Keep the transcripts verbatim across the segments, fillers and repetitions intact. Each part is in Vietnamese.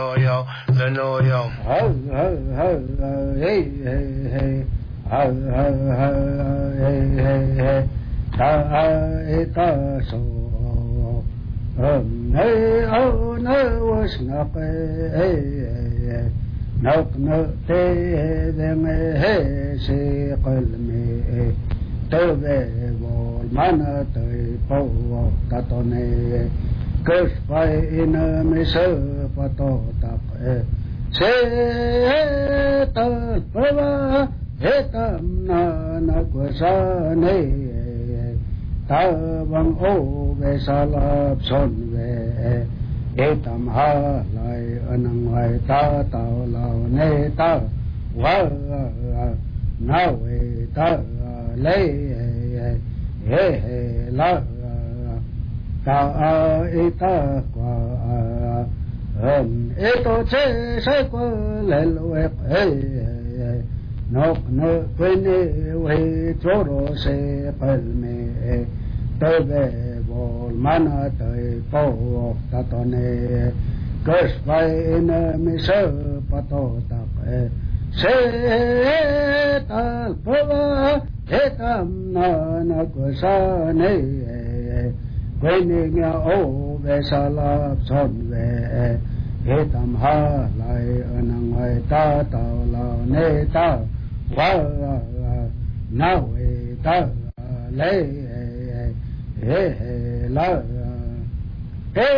yo, no yo. Ho ho ho hey hey hey. Ho ho ho hey hey hey. Ta ta so. Um no oh no was not hey hey. Nok no te de me hey si qalmi. Tove vol mana te po ta tone. Cause by in a miser pato tap se ta pava etam na na kwasane ta bang o ve salap son ve etam ha lai anang lai ta ta lao ne ta wa na ve ta le he he la ta ita qua um eto che se qua le loe e nok no quene we toro se palme te ve vol mana te po ta tone cos vai in mi se pato ta se ta pava etam na na kosane Quên nghe ô về xa lạp son về Hê tâm ha lại ơn ngoài ta tàu lào nê ta Quá nào hê ta lê hê hê la Hê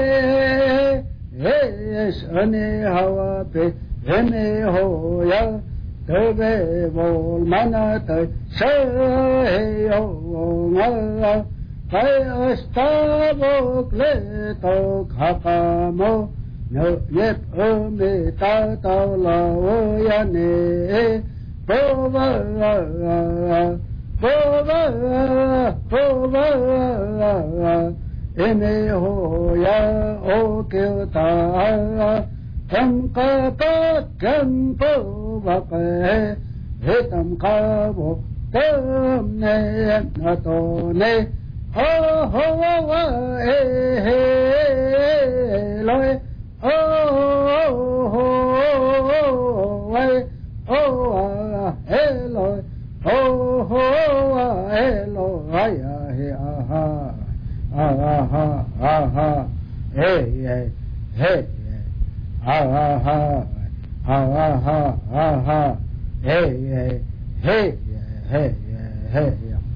hê sơn hawa pe hê mê hồ ya Tơ về vô mana tơ sơ hê ô ngơ Phải estavo kleto khakamo no yep ome ta ta la oya ne pova pova pova ene hoya o kyota tam ka ta kam pova he he tam ka bo tam ne na to ne ho ho ho hey hey loi ho ho hey oh hey loi ho ho hey loi hey aha aha aha hey hey hey aha aha aha hey hey hey hey hey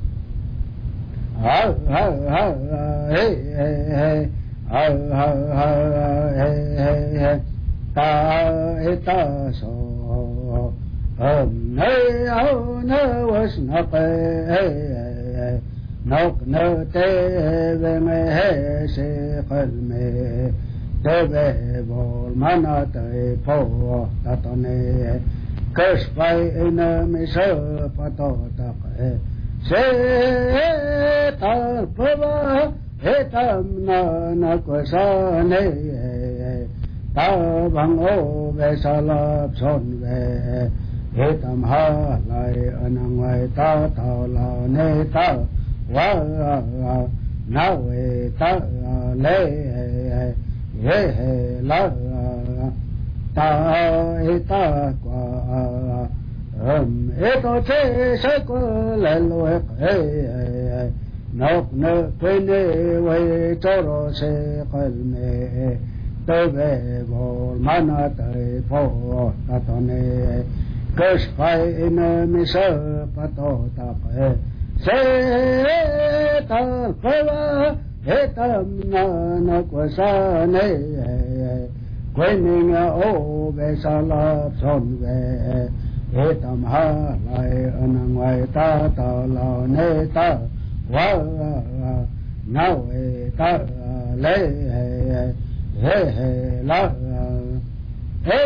ha ha ha hey hey hey ha ha ha hey hey hey ta ta so um hey oh no was not hey hey nok no te ve me hey se qalme te ve vol mana te po ta tone cause by in a miser pato ta se ta pava etam na na kwasane ta bang o ve salap son ve etam ha lai anang vai ta ta la ne ta wa na ve ta le he he la ta eta qua um eto che se ko le lo e nok no quene we toro se qalme te ve vol mana te po ta tone cos fai in mi se pato ta se ta pava etam na na kwasane quene nga o ve salap son ve etam ha lai anang vai ta ta la ne ta wa na we ta le he he la he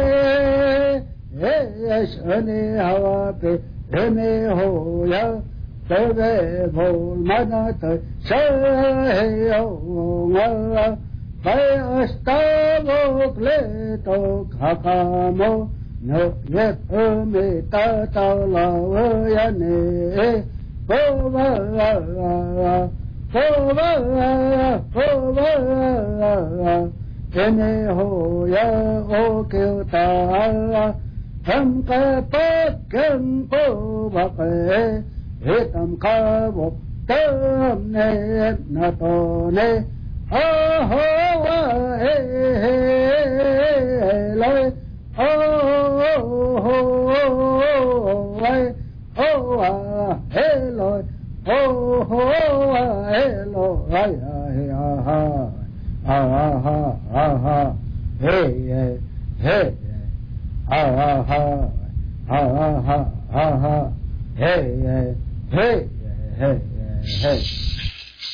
he shane hawa pe he me ho ya te ve vol mana te se he yo nga pa estavo pleto khakamo no yet me ta ta la ya ne pova pova pova ene ho ya o kêu ta tham ca bát căn bố bạc hệ tam ca bộ tâm nê na to nê a ho a he he lai a ho lai o a he lai o ho a he lai a ha a ha a ha he he he a ha